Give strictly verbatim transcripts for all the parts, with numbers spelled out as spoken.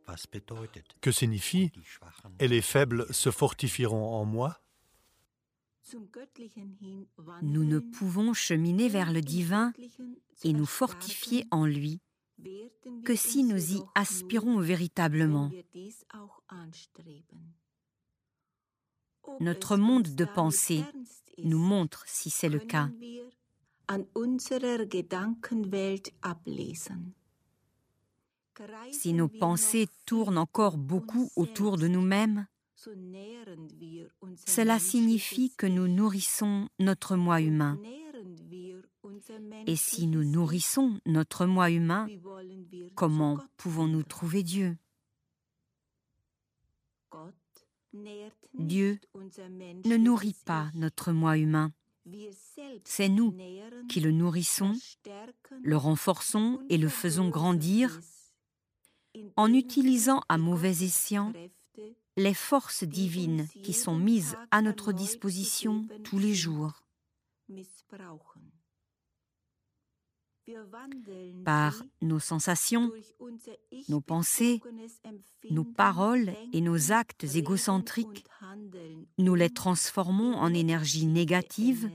Que signifie « et les faibles se fortifieront en moi » ? Nous ne pouvons cheminer vers le divin et nous fortifier en lui que si nous y aspirons véritablement. Notre monde de pensée nous montre si c'est le cas. Si nos pensées tournent encore beaucoup autour de nous-mêmes, cela signifie que nous nourrissons notre moi humain. Et si nous nourrissons notre moi humain, comment pouvons-nous trouver Dieu ? Dieu ne nourrit pas notre moi humain. C'est nous qui le nourrissons, le renforçons et le faisons grandir en utilisant à mauvais escient les forces divines qui sont mises à notre disposition tous les jours. Par nos sensations, nos pensées, nos paroles et nos actes égocentriques, nous les transformons en énergie négative,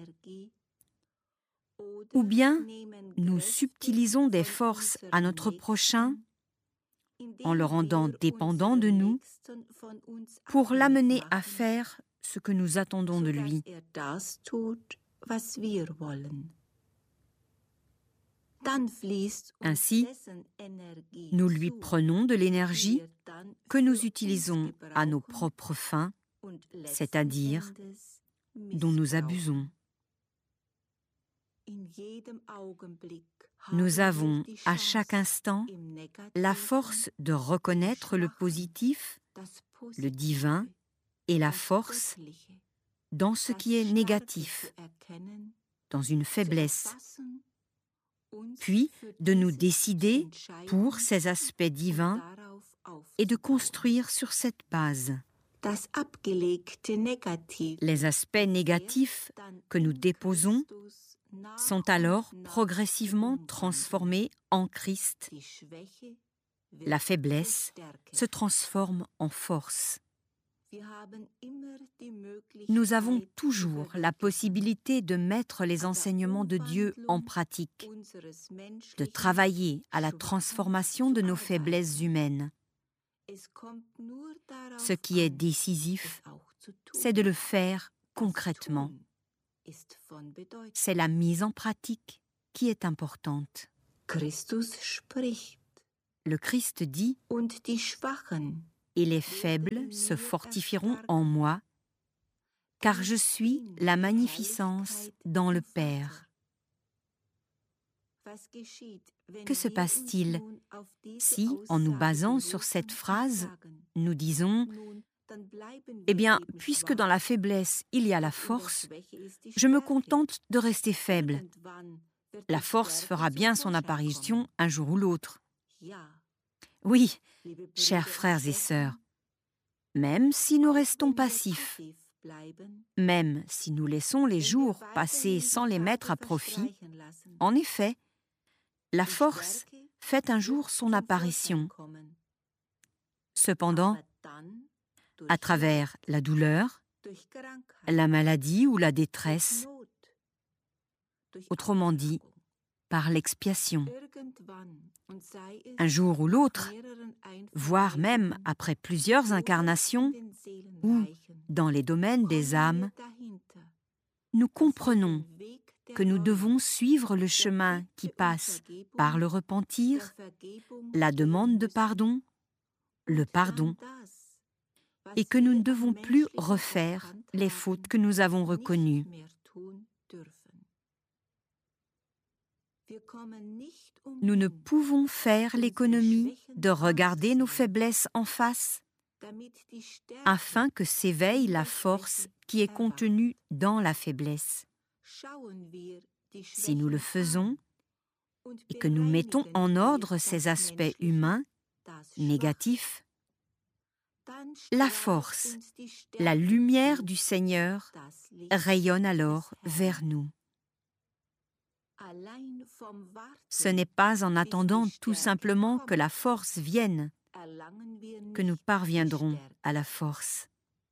ou bien nous subtilisons des forces à notre prochain en le rendant dépendant de nous pour l'amener à faire ce que nous attendons de lui. Ainsi, nous lui prenons de l'énergie que nous utilisons à nos propres fins, c'est-à-dire dont nous abusons. Nous avons à chaque instant la force de reconnaître le positif, le divin et la force dans ce qui est négatif, dans une faiblesse, puis de nous décider pour ces aspects divins et de construire sur cette base. Les aspects négatifs que nous déposons sont alors progressivement transformés en Christ. La faiblesse se transforme en force. Nous avons toujours la possibilité de mettre les enseignements de Dieu en pratique, de travailler à la transformation de nos faiblesses humaines. Ce qui est décisif, c'est de le faire concrètement. C'est la mise en pratique qui est importante. Le Christ dit « Et les faibles se fortifieront en moi, car je suis la magnificence dans le Père. » Que se passe-t-il si, en nous basant sur cette phrase, nous disons « Eh bien, puisque dans la faiblesse il y a la force, je me contente de rester faible. La force fera bien son apparition un jour ou l'autre. » Oui, chers frères et sœurs, même si nous restons passifs, même si nous laissons les jours passer sans les mettre à profit, en effet, la force fait un jour son apparition. Cependant, à travers la douleur, la maladie ou la détresse, autrement dit, par l'expiation. Un jour ou l'autre, voire même après plusieurs incarnations, ou dans les domaines des âmes, nous comprenons que nous devons suivre le chemin qui passe par le repentir, la demande de pardon, le pardon, et que nous ne devons plus refaire les fautes que nous avons reconnues. Nous ne pouvons faire l'économie de regarder nos faiblesses en face afin que s'éveille la force qui est contenue dans la faiblesse. Si nous le faisons et que nous mettons en ordre ces aspects humains, négatifs, la force, la lumière du Seigneur rayonne alors vers nous. Ce n'est pas en attendant tout simplement que la force vienne, que nous parviendrons à la force.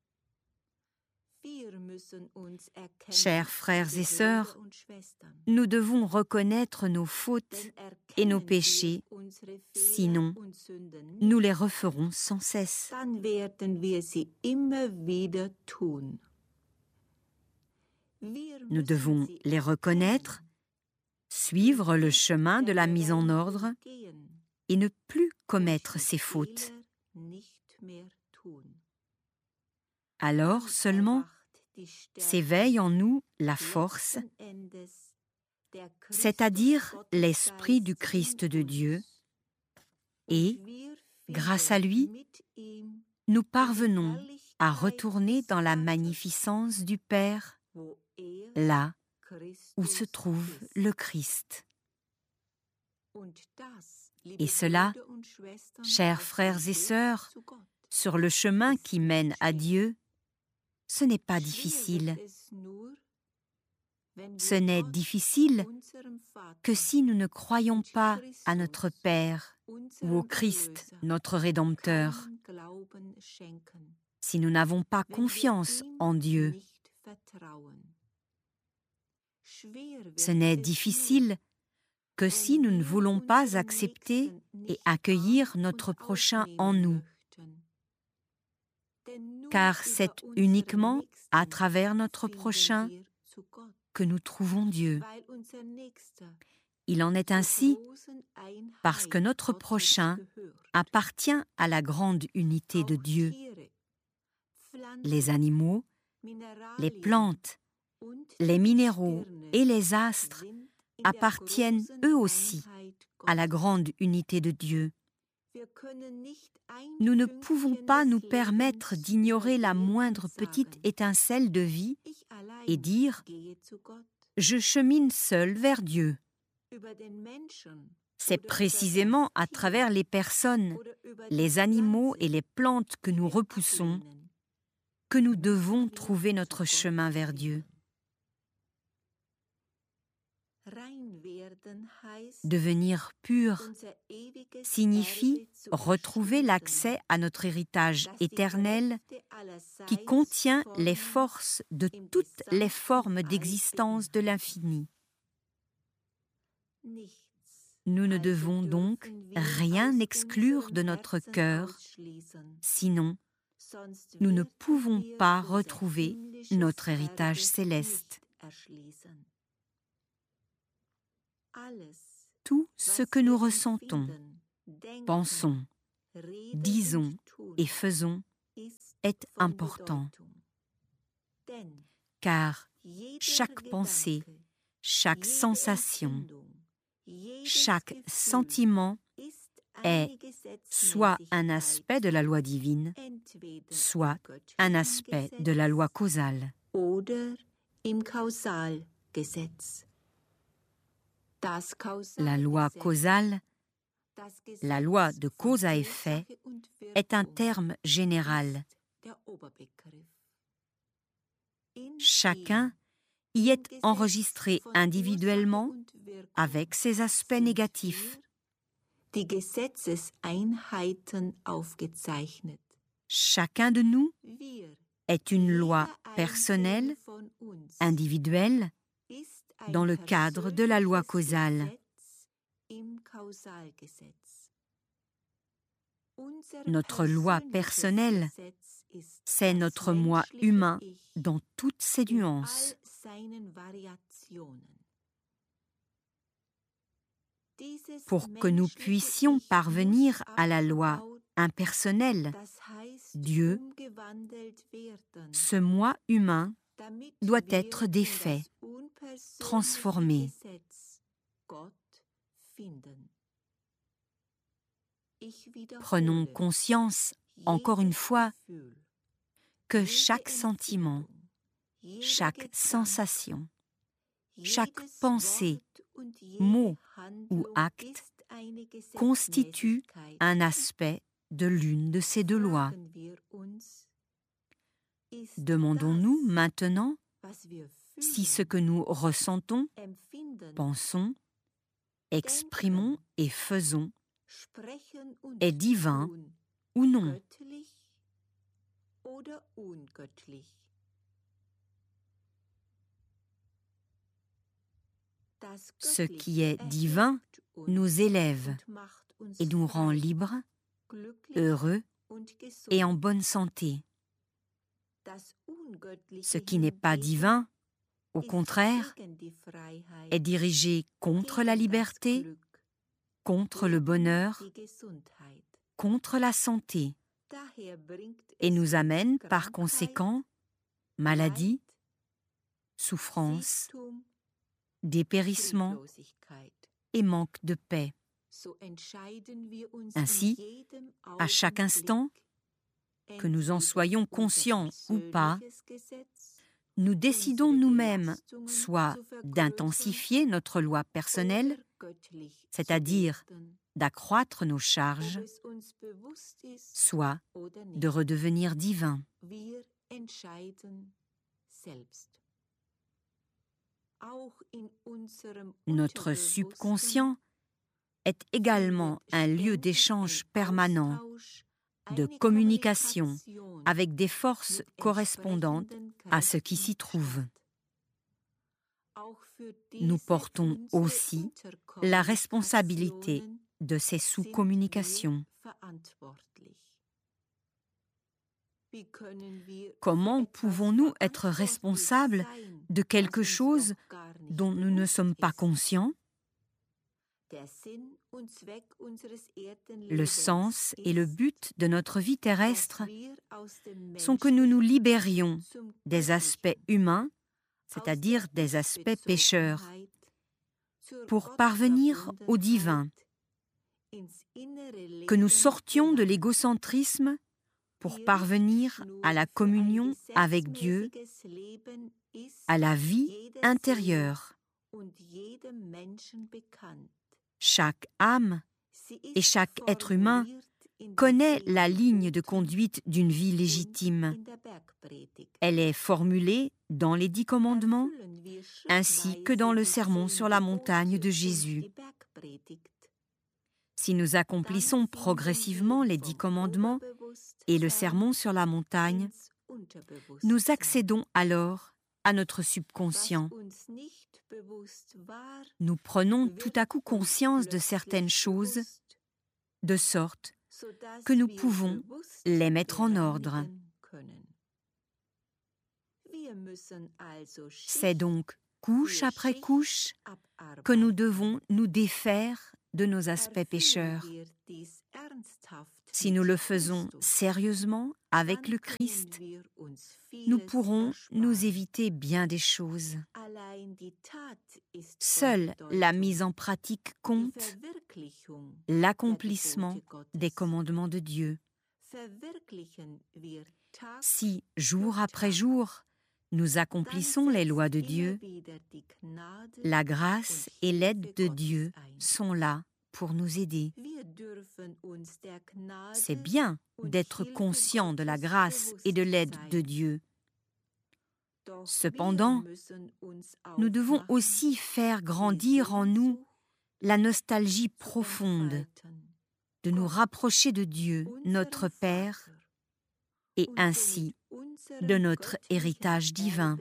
Chers frères et sœurs, nous devons reconnaître nos fautes et nos péchés, sinon nous les referons sans cesse. Nous devons les reconnaître, suivre le chemin de la mise en ordre et ne plus commettre ces fautes. Alors seulement s'éveille en nous la force, c'est-à-dire l'Esprit du Christ de Dieu, et, grâce à lui, nous parvenons à retourner dans la magnificence du Père, là où se trouve le Christ. Et cela, chers frères et sœurs, sur le chemin qui mène à Dieu, ce n'est pas difficile. Ce n'est difficile que si nous ne croyons pas à notre Père ou au Christ, notre Rédempteur, si nous n'avons pas confiance en Dieu. Ce n'est difficile que si nous ne voulons pas accepter et accueillir notre prochain en nous, car c'est uniquement à travers notre prochain que nous trouvons Dieu. Il en est ainsi parce que notre prochain appartient à la grande unité de Dieu. Les animaux, les plantes, les minéraux et les astres appartiennent eux aussi à la grande unité de Dieu. Nous ne pouvons pas nous permettre d'ignorer la moindre petite étincelle de vie et dire « Je chemine seul vers Dieu ». C'est précisément à travers les personnes, les animaux et les plantes que nous repoussons que nous devons trouver notre chemin vers Dieu. Devenir pur signifie retrouver l'accès à notre héritage éternel qui contient les forces de toutes les formes d'existence de l'infini. Nous ne devons donc rien exclure de notre cœur, sinon nous ne pouvons pas retrouver notre héritage céleste. Tout ce que nous ressentons, pensons, disons et faisons est important, car chaque pensée, chaque sensation, chaque sentiment est soit un aspect de la loi divine, soit un aspect de la loi causale. La loi causale, la loi de cause à effet, est un terme général. Chacun y est enregistré individuellement avec ses aspects négatifs. Chacun de nous est une loi personnelle, individuelle, dans le cadre de la loi causale. Notre loi personnelle, c'est notre moi humain dans toutes ses nuances. Pour que nous puissions parvenir à la loi impersonnelle, Dieu, ce moi humain doit être défait, transformé. Prenons conscience, encore une fois, que chaque sentiment, chaque sensation, chaque pensée, mot ou acte constitue un aspect de l'une de ces deux lois. Demandons-nous maintenant si ce que nous ressentons, pensons, exprimons et faisons est divin ou non. Ce qui est divin nous élève et nous rend libres, heureux et en bonne santé. Ce qui n'est pas divin, au contraire, est dirigé contre la liberté, contre le bonheur, contre la santé, et nous amène par conséquent maladie, souffrance, dépérissement et manque de paix. Ainsi, à chaque instant, que nous en soyons conscients ou pas, nous décidons nous-mêmes soit d'intensifier notre loi personnelle, c'est-à-dire d'accroître nos charges, soit de redevenir divins. Notre subconscient est également un lieu d'échange permanent, de communication avec des forces correspondantes à ce qui s'y trouve. Nous portons aussi la responsabilité de ces sous-communications. Comment pouvons-nous être responsables de quelque chose dont nous ne sommes pas conscients? Le sens et le but de notre vie terrestre sont que nous nous libérions des aspects humains, c'est-à-dire des aspects pécheurs, pour parvenir au divin, que nous sortions de l'égocentrisme pour parvenir à la communion avec Dieu, à la vie intérieure. Chaque âme et chaque être humain connaît la ligne de conduite d'une vie légitime. Elle est formulée dans les dix commandements ainsi que dans le sermon sur la montagne de Jésus. Si nous accomplissons progressivement les dix commandements et le sermon sur la montagne, nous accédons alors à notre subconscient. Nous prenons tout à coup conscience de certaines choses, de sorte que nous pouvons les mettre en ordre. C'est donc couche après couche que nous devons nous défaire de nos aspects pécheurs. Si nous le faisons sérieusement avec le Christ, nous pourrons nous éviter bien des choses. Seule la mise en pratique compte, l'accomplissement des commandements de Dieu. Si, jour après jour, nous accomplissons les lois de Dieu, la grâce et l'aide de Dieu sont là pour nous aider. C'est bien d'être conscient de la grâce et de l'aide de Dieu. Cependant, nous devons aussi faire grandir en nous la nostalgie profonde de nous rapprocher de Dieu, notre Père, et ainsi de notre héritage divin.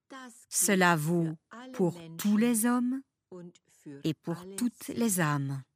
Cela vaut pour tous les hommes et pour toutes les âmes.